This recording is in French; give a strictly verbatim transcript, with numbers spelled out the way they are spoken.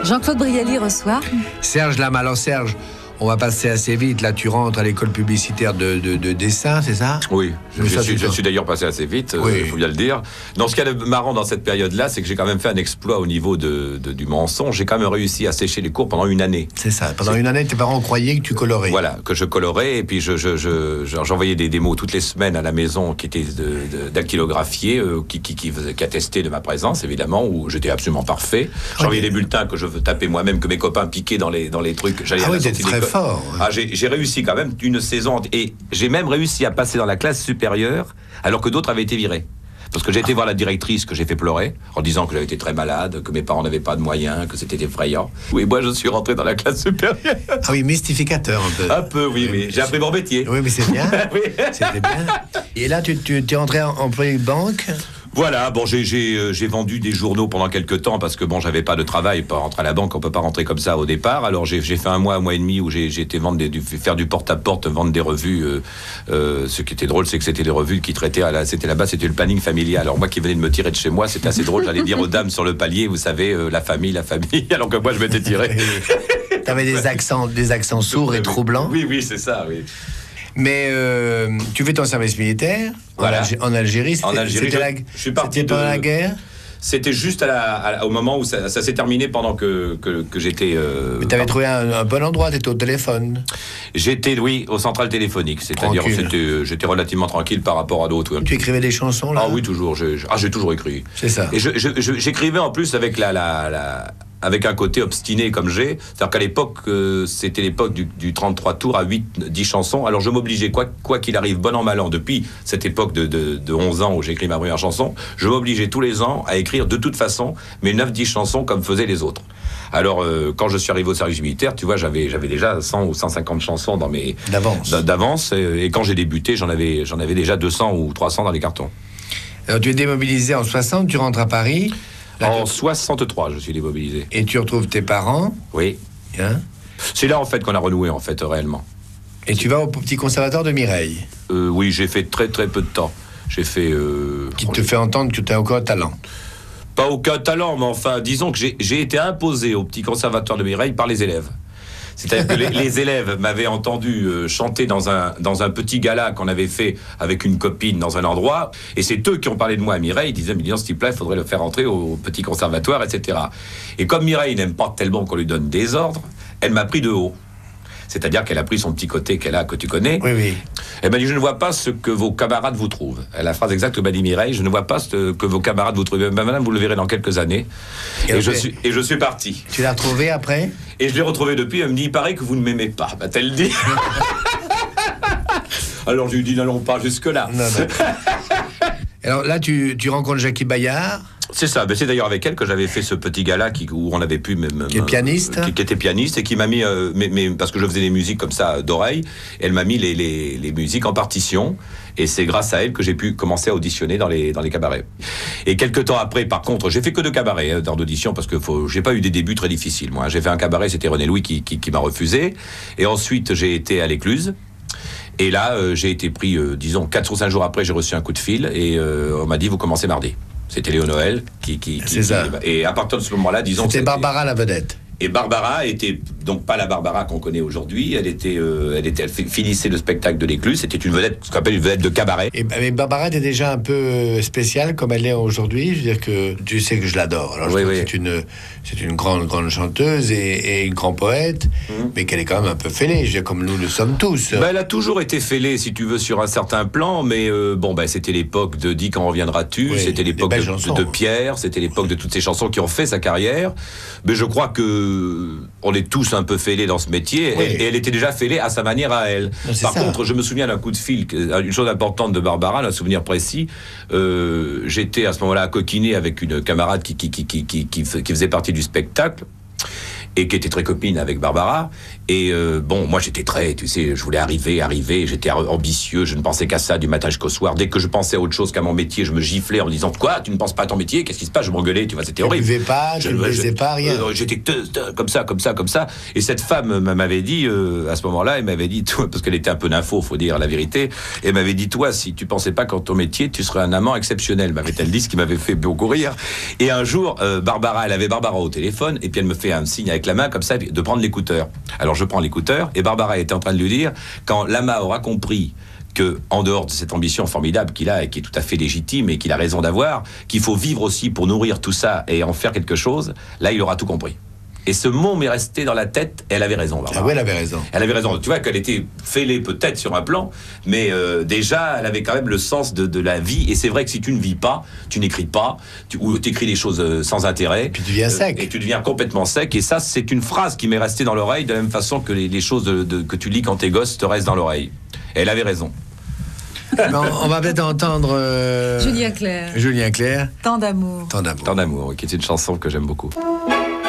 Jean-Claude Brialy reçoit Serge Lama. Alors Serge, on va passer assez vite. Là, tu rentres à l'école publicitaire de, de, de dessin, c'est ça? Oui, je, Mais je ça, suis, c'est je suis d'ailleurs passé assez vite, il Oui. faut bien le dire. Non, ce qui est marrant dans cette période-là, c'est que j'ai quand même fait un exploit au niveau de, de, du mensonge. J'ai quand même réussi à sécher les cours pendant une année. C'est ça. Pendant une année, tes parents croyaient que tu colorais. Voilà, que je colorais, et puis je, je, je, je- j'envoyais des démos toutes les semaines à la maison qui étaient de, de, dactylographiées, euh, qui, qui, qui, faisaient- qui attestaient de ma présence, évidemment, où j'étais absolument parfait. J'envoyais oui. des bulletins que je tapais moi-même, que mes copains piquaient dans les, dans les trucs. J'allais Ah à la oui, t'es sortie très d'école. fort. Ah, j'ai, j'ai réussi quand même une saison, et j'ai même réussi à passer dans la classe supérieure, alors que d'autres avaient été virés. Parce que j'ai été voir la directrice, que j'ai fait pleurer, en disant que j'avais été très malade, que mes parents n'avaient pas de moyens, que c'était effrayant. Oui, moi je suis rentré dans la classe supérieure. Ah oui, mystificateur un peu. Un peu, oui, mais j'ai appris mon métier. Oui, mais c'est bien. Oui. C'était bien. Et là, tu, tu es rentré en employé de banque. Voilà, bon, j'ai, j'ai, euh, j'ai vendu des journaux pendant quelques temps parce que bon, j'avais pas de travail pour rentrer à la banque, on peut pas rentrer comme ça au départ. Alors j'ai, j'ai fait un mois, un mois et demi où j'ai, j'ai été vendre des, du, faire du porte-à-porte, vendre des revues. Euh, euh, ce qui était drôle, c'est que c'était des revues qui traitaient, à la, c'était là-bas, c'était le planning familial. Alors moi qui venais de me tirer de chez moi, c'était assez drôle. J'allais dire aux dames sur le palier, vous savez, euh, la famille, la famille, alors que moi je m'étais tiré. T'avais des accents, des accents sourds et troublants. Oui, oui, c'est ça, oui. Mais euh, tu fais ton service militaire en, Voilà. Algé- en Algérie. En C'était, Algérie, c'était je- la, je suis parti c'était pendant de- la guerre. C'était juste à la, à- au moment où ça, ça s'est terminé pendant que, que, que j'étais... Euh, Mais t'avais pardon. trouvé un, un bon endroit, t'étais au téléphone. J'étais, oui, au central téléphonique, c'est-à-dire Tranquille. c'était, euh, j'étais relativement tranquille par rapport à d'autres. Tu écrivais des chansons là. Ah oui, toujours. J'ai, j'ai- ah, j'ai toujours écrit. C'est ça. Et je, je- je- j'écrivais en plus avec la, la, la- avec un côté obstiné comme j'ai. C'est-à-dire qu'à l'époque, euh, c'était l'époque du, du trente-trois tours à huit, dix chansons. Alors je m'obligeais, quoi, quoi qu'il arrive, bon an, mal an, depuis cette époque de, de, de onze ans où j'écris ma première chanson, je m'obligeais tous les ans à écrire de toute façon mes neuf dix chansons comme faisaient les autres. Alors, euh, quand je suis arrivé au service militaire, tu vois, j'avais, j'avais déjà cent ou cent cinquante chansons dans mes... D'avance. d'a- D'avance. Et, et quand j'ai débuté, j'en avais, j'en avais déjà deux cents ou trois cents dans les cartons. Alors tu es démobilisé en soixante, tu rentres à Paris. Là, En tu- soixante-trois, je suis démobilisé. Et tu retrouves tes parents. Oui. Hein, C'est là, en fait, qu'on a renoué, en fait, réellement. et tu vas au petit conservatoire de Mireille, Euh, oui, j'ai fait très, très peu de temps. J'ai fait... euh, qui te fait entendre que tu as encore talent. Pas aucun talent, mais enfin, disons que j'ai, j'ai été imposé au petit conservatoire de Mireille par les élèves. C'est-à-dire que les, les élèves m'avaient entendu euh, chanter dans un, dans un petit gala qu'on avait fait avec une copine dans un endroit, et c'est eux qui ont parlé de moi à Mireille. Ils disaient, mais dis donc, ce type-là, il faudrait le faire entrer au petit conservatoire, et cetera. Et comme Mireille n'aime pas tellement qu'on lui donne des ordres, elle m'a pris de haut. C'est-à-dire qu'elle a pris son petit côté qu'elle a, que tu connais. Oui, oui. Elle m'a dit, je ne vois pas ce que vos camarades vous trouvent. La phrase exacte que m'a dit Mireille, je ne vois pas ce que vos camarades vous trouvent. Ben, madame, vous le verrez dans quelques années. Et Et, je, après- suis, et je suis parti. Tu l'as retrouvé après. Et je l'ai retrouvé depuis, elle me dit, il paraît que vous ne m'aimez pas, m'a-t-elle dit. Alors je lui dis, n'allons pas jusque-là. Non, non. Alors là, tu, tu rencontres Jackie Bayard. C'est ça, ben c'est d'ailleurs avec elle que j'avais fait ce petit gala qui, où on avait pu... Même, Qui est pianiste. qui, qui était pianiste et qui m'a mis... euh, mais, mais, parce que je faisais des musiques comme ça d'oreille, elle m'a mis les, les, les musiques en partition, et c'est grâce à elle que j'ai pu commencer à auditionner dans les, dans les cabarets. Et quelques temps après, par contre, j'ai fait que deux cabarets hein, dans d'audition, parce que faut, j'ai pas eu des débuts très difficiles, moi. J'ai fait un cabaret, c'était René Louis qui, qui, qui m'a refusé, et ensuite j'ai été à l'Écluse. Et là, euh, j'ai été pris, euh, disons, quatre ou cinq jours après, j'ai reçu un coup de fil, et euh, on m'a dit, vous commencez mardi. C'était Léo Noël qui... qui, qui C'est ça. qui- et à partir de ce moment-là, disons... que C'était c'était- Barbara la vedette. Et Barbara était donc pas la Barbara qu'on connaît aujourd'hui. Elle était, euh, elle était, elle fi- finissait le spectacle de l'Écluse. C'était une vedette, ce qu'on appelle une vedette de cabaret. Et, mais Barbara était déjà un peu spéciale comme elle est aujourd'hui. Je veux dire que tu sais que je l'adore. Alors je Oui, trouve oui. que c'est une, c'est une grande, grande chanteuse et, et une grande poète, Mhm. mais qu'elle est quand même un peu fêlée. Je veux dire, comme nous le sommes tous. Ben, elle a toujours été fêlée, si tu veux, sur un certain plan, mais euh, bon, ben, c'était l'époque de Dis quand reviendras-tu, Oui, c'était des l'époque belles de, chansons. de Pierre, c'était l'époque de toutes ces chansons qui ont fait sa carrière. Mais je crois que on est tous un peu fêlés dans ce métier, Oui. et, et elle était déjà fêlée à sa manière à elle. Non, c'est Par ça. contre, je me souviens d'un coup de fil, que- une chose importante de Barbara, un souvenir précis. Euh, j'étais à ce moment-là à coquiner avec une camarade qui, qui, qui, qui, qui, qui f- qui faisait partie du spectacle. et qui était très copine avec Barbara. Et euh, bon, moi j'étais très, tu sais, je voulais arriver, arriver, j'étais ambitieux, je ne pensais qu'à ça du matin jusqu'au soir. Dès que je pensais à autre chose qu'à mon métier, je me giflais en me disant quoi, tu ne penses pas à ton métier, qu'est-ce qui se passe, je m'engueulais, tu vois, c'était horrible. Tu ne buvais pas, tu ne baisais pas, rien. Euh, j'étais comme ça, comme ça, comme ça. Et cette femme m'avait dit, euh, à ce moment-là, elle m'avait dit, toi, parce qu'elle était un peu nympho, faut dire la vérité, elle m'avait dit, toi, si tu pensais pas qu'en ton métier, tu serais un amant exceptionnel, m'avait-elle dit, ce qui m'avait fait beaucoup rire. Et un jour, euh, Barbara, elle avait Barbara au téléphone, et puis elle me fait un signe avec la main, comme ça, de prendre l'écouteur. Alors je prends l'écouteur, et Barbara était en train de lui dire, quand Lama aura compris que, en dehors de cette ambition formidable qu'il a et qui est tout à fait légitime et qu'il a raison d'avoir, qu'il faut vivre aussi pour nourrir tout ça et en faire quelque chose, là il aura tout compris. Et ce mot m'est resté dans la tête, et elle avait raison, Barbara. Ah oui, elle avait raison. Elle avait raison. Tu vois qu'elle était fêlée peut-être sur un plan, mais euh, déjà, elle avait quand même le sens de, de la vie. Et c'est vrai que si tu ne vis pas, tu n'écris pas, tu, ou tu écris des choses euh, sans intérêt. Et puis tu deviens sec. Euh, et tu deviens complètement sec. Et ça, c'est une phrase qui m'est restée dans l'oreille, de la même façon que les, les choses de, de, que tu lis quand t'es gosse te restent dans l'oreille. Et elle avait raison. Non, on va peut-être entendre... Euh, Julien Clerc. Julien Clerc. Tant d'amour. Tant d'amour. Tant d'amour, qui est une chanson que j'aime beaucoup.